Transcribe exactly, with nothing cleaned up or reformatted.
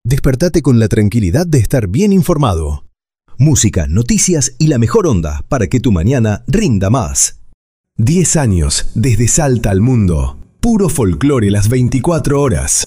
Despertate con la tranquilidad de estar bien informado. Música, noticias y la mejor onda para que tu mañana rinda más. diez años desde Salta al mundo. Puro folclore las veinticuatro horas.